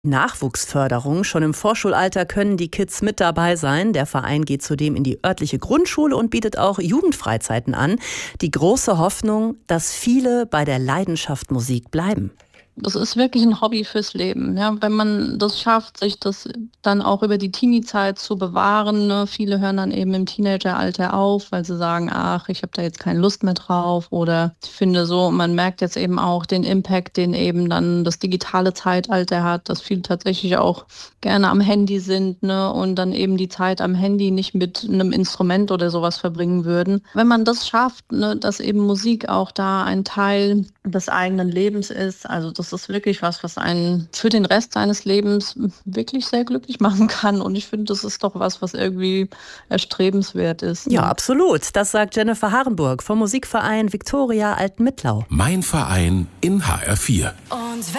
Nachwuchsförderung. Schon im Vorschulalter können die Kids mit dabei sein. Der Verein geht zudem in die örtliche Grundschule und bietet auch Jugendfreizeiten an. Die große Hoffnung, dass viele bei der Leidenschaft Musik bleiben. Das ist wirklich ein Hobby fürs Leben. Ja, wenn man das schafft, sich das dann auch über die Teenie-Zeit zu bewahren. Ne? Viele hören dann eben im Teenageralter auf, weil sie sagen, ach, ich habe da jetzt keine Lust mehr drauf. Oder ich finde so, man merkt jetzt eben auch den Impact, den eben dann das digitale Zeitalter hat, dass viele tatsächlich auch gerne am Handy sind, ne? Und dann eben die Zeit am Handy nicht mit einem Instrument oder sowas verbringen würden. Wenn man das schafft, ne, dass eben Musik auch da ein Teil des eigenen Lebens ist, also das ist wirklich was einen für den Rest seines Lebens wirklich sehr glücklich machen kann. Und ich finde, das ist doch was irgendwie erstrebenswert ist. Ne? Ja, absolut. Das sagt Jennifer Harenburg vom Musikverein Viktoria Altenmittlau. Mein Verein in HR4. Und